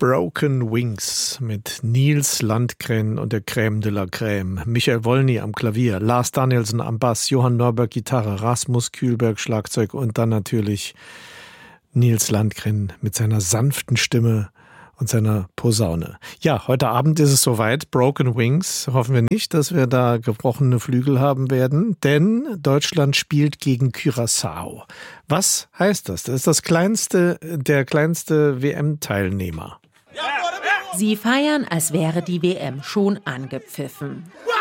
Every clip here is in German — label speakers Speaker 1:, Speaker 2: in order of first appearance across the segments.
Speaker 1: Broken Wings mit Niels Landgren und der Crème de la Crème. Michael Wolny am Klavier, Lars Danielsen am Bass, Johann Norberg Gitarre, Rasmus Kühlberg Schlagzeug und dann natürlich Niels Landgren mit seiner sanften Stimme und seiner Posaune. Ja, heute Abend ist es soweit. Broken Wings. Hoffen wir nicht, dass wir da gebrochene Flügel haben werden, denn Deutschland spielt gegen Curaçao. Was heißt das? Das ist der kleinste WM-Teilnehmer.
Speaker 2: Sie feiern, als wäre die WM schon angepfiffen.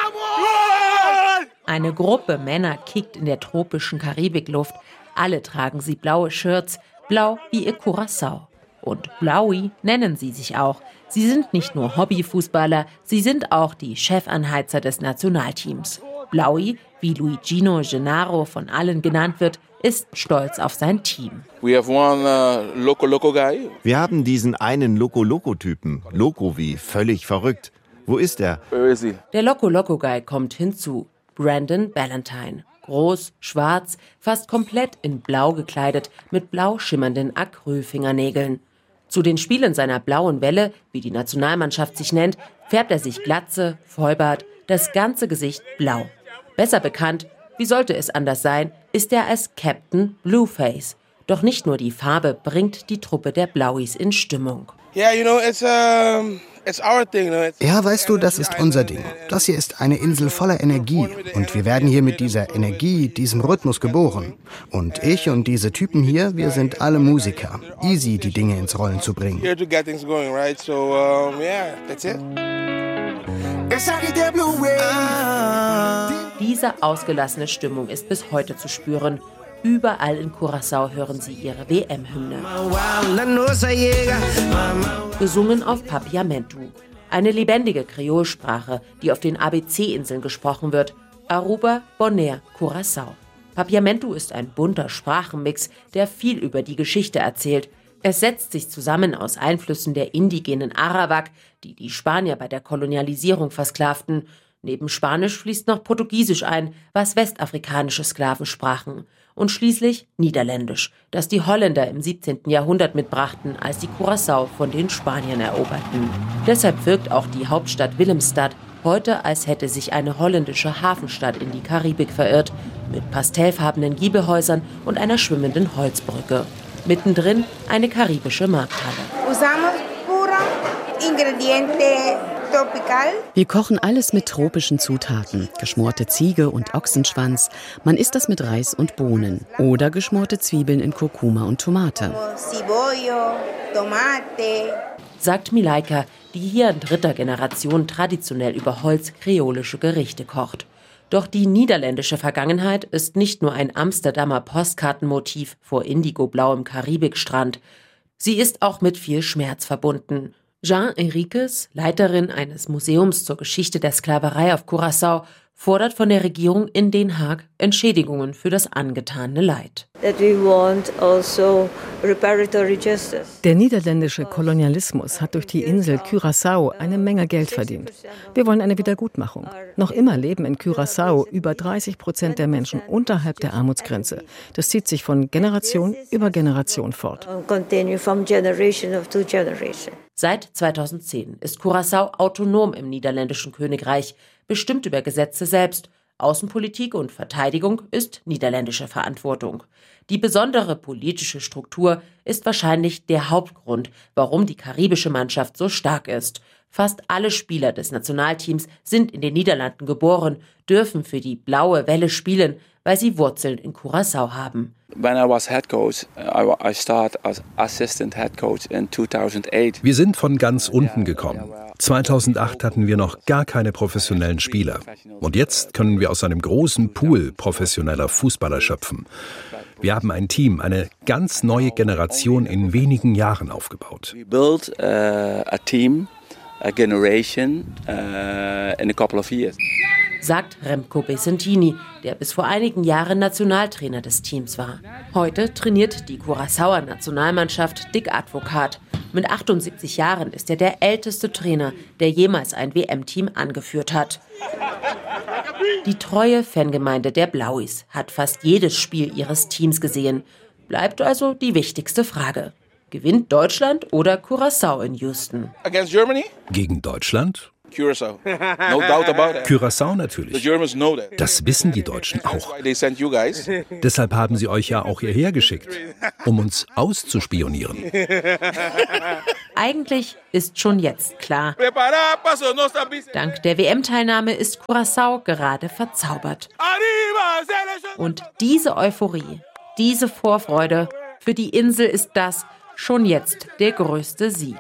Speaker 2: Eine Gruppe Männer kickt in der tropischen Karibikluft. Alle tragen sie blaue Shirts, blau wie ihr Curaçao. Und Blaui nennen sie sich auch. Sie sind nicht nur Hobbyfußballer, sie sind auch die Chefanheizer des Nationalteams. Blaui, wie Luigino Gennaro von allen genannt wird, ist stolz auf sein Team.
Speaker 3: Wir
Speaker 4: haben diesen einen Loco-Loco-Typen. Loco wie völlig verrückt. Wo ist er?
Speaker 2: Der Loco-Loco-Guy kommt hinzu. Brandon Ballantyne. Groß, schwarz, fast komplett in blau gekleidet, mit blau schimmernden Acrylfingernägeln. Zu den Spielen seiner blauen Welle, wie die Nationalmannschaft sich nennt, färbt er sich Glatze, Vollbart, das ganze Gesicht blau. Besser bekannt, wie sollte es anders sein, ist er als Captain Blueface. Doch nicht nur die Farbe bringt die Truppe der Blauis in Stimmung.
Speaker 5: Ja, weißt du, das ist unser Ding. Das hier ist eine Insel voller Energie. Und wir werden hier mit dieser Energie, diesem Rhythmus geboren. Und ich und diese Typen hier, wir sind alle Musiker. Easy, die Dinge ins Rollen zu bringen.
Speaker 2: Diese ausgelassene Stimmung ist bis heute zu spüren. Überall in Curaçao hören sie ihre WM-Hymne. Gesungen auf Papiamentu. Eine lebendige Kreolsprache, die auf den ABC-Inseln gesprochen wird. Aruba, Bonaire, Curaçao. Papiamentu ist ein bunter Sprachenmix, der viel über die Geschichte erzählt. Es setzt sich zusammen aus Einflüssen der indigenen Arawak, die die Spanier bei der Kolonialisierung versklavten. Neben Spanisch fließt noch Portugiesisch ein, was westafrikanische Sklaven sprachen. Und schließlich Niederländisch, das die Holländer im 17. Jahrhundert mitbrachten, als sie Curaçao von den Spaniern eroberten. Deshalb wirkt auch die Hauptstadt Willemstad heute, als hätte sich eine holländische Hafenstadt in die Karibik verirrt, mit pastellfarbenen Giebelhäusern und einer schwimmenden Holzbrücke. Mittendrin eine karibische Markthalle.
Speaker 6: Wir kochen alles mit tropischen Zutaten. Geschmorte Ziege und Ochsenschwanz. Man isst das mit Reis und Bohnen. Oder geschmorte Zwiebeln in Kurkuma und Tomate.
Speaker 2: Sagt Milaika, die hier in dritter Generation traditionell über Holz kreolische Gerichte kocht. Doch die niederländische Vergangenheit ist nicht nur ein Amsterdamer Postkartenmotiv vor indigoblauem Karibikstrand. Sie ist auch mit viel Schmerz verbunden. Jean Enriquez, Leiterin eines Museums zur Geschichte der Sklaverei auf Curaçao, fordert von der Regierung in Den Haag Entschädigungen für das angetane Leid.
Speaker 7: Der niederländische Kolonialismus hat durch die Insel Curaçao eine Menge Geld verdient. Wir wollen eine Wiedergutmachung. Noch immer leben in Curaçao über 30% der Menschen unterhalb der Armutsgrenze. Das zieht sich von Generation über Generation fort.
Speaker 2: Seit 2010 ist Curaçao autonom im niederländischen Königreich, bestimmt über Gesetze selbst. Außenpolitik und Verteidigung ist niederländische Verantwortung. Die besondere politische Struktur ist wahrscheinlich der Hauptgrund, warum die karibische Mannschaft so stark ist. Fast alle Spieler des Nationalteams sind in den Niederlanden geboren, dürfen für die blaue Welle spielen, weil sie Wurzeln in Curaçao haben.
Speaker 3: When I was head coach, I started as assistant head coach in 2008.
Speaker 8: Wir sind von ganz unten gekommen. 2008 hatten wir noch gar keine professionellen Spieler. Und jetzt können wir aus einem großen Pool professioneller Fußballer schöpfen. Wir haben ein Team, eine ganz neue Generation in wenigen Jahren aufgebaut.
Speaker 3: We built a team, a generation in a couple of years.
Speaker 2: Sagt Remco Besentini, der bis vor einigen Jahren Nationaltrainer des Teams war. Heute trainiert die Curaçaoer Nationalmannschaft Dick Advocat. Mit 78 Jahren ist er der älteste Trainer, der jemals ein WM-Team angeführt hat. Die treue Fangemeinde der Blauis hat fast jedes Spiel ihres Teams gesehen. Bleibt also die wichtigste Frage. Gewinnt Deutschland oder Curaçao in Houston?
Speaker 9: Against Germany?
Speaker 8: Gegen Deutschland?
Speaker 9: Curaçao. No doubt about that.
Speaker 8: Curaçao natürlich.
Speaker 9: The Germans know that.
Speaker 8: Das wissen die Deutschen auch.
Speaker 9: They sent you guys.
Speaker 8: Deshalb haben sie euch ja auch hierher geschickt, um uns auszuspionieren.
Speaker 2: Eigentlich ist schon jetzt klar. Dank der WM-Teilnahme ist Curaçao gerade verzaubert. Und diese Euphorie, diese Vorfreude, für die Insel ist das schon jetzt der größte Sieg.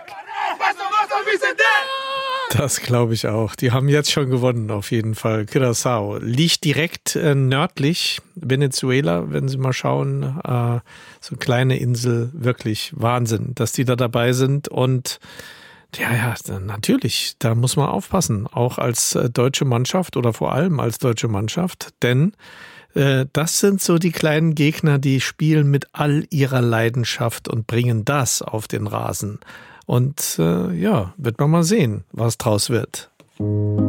Speaker 1: Das glaube ich auch. Die haben jetzt schon gewonnen, auf jeden Fall. Curaçao liegt direkt nördlich Venezuela, wenn Sie mal schauen. So eine kleine Insel, wirklich Wahnsinn, dass die da dabei sind. Und ja, natürlich, da muss man aufpassen, auch als deutsche Mannschaft oder vor allem als deutsche Mannschaft. Denn das sind so die kleinen Gegner, die spielen mit all ihrer Leidenschaft und bringen das auf den Rasen. Und wird man mal sehen, was draus wird.